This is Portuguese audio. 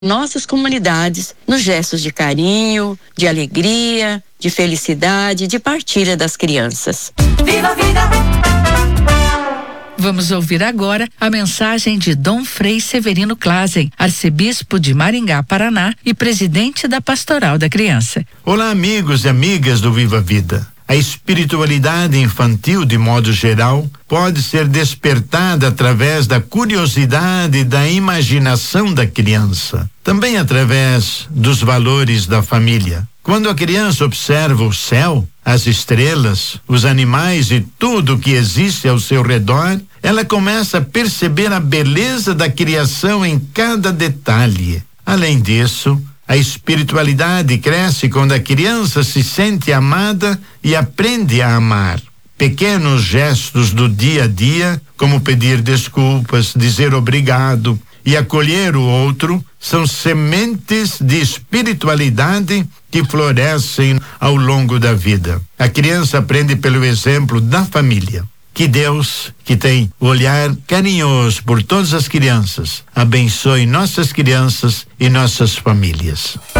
nossas comunidades nos gestos de carinho, de alegria, de felicidade, de partilha das crianças. Viva a vida! Vamos ouvir agora a mensagem de Dom Frei Severino Clasen, arcebispo de Maringá, Paraná e presidente da Pastoral da Criança. Olá, amigos e amigas do Viva a Vida. A espiritualidade infantil, de modo geral, pode ser despertada através da curiosidade e da imaginação da criança, também através dos valores da família. Quando a criança observa o céu, as estrelas, os animais e tudo que existe ao seu redor, ela começa a perceber a beleza da criação em cada detalhe. Além disso, a espiritualidade cresce quando a criança se sente amada e aprende a amar. Pequenos gestos do dia a dia, como pedir desculpas, dizer obrigado e acolher o outro, são sementes de espiritualidade que florescem ao longo da vida. A criança aprende pelo exemplo da família. Que Deus, que tem olhar carinhoso por todas as crianças, abençoe nossas crianças e nossas famílias.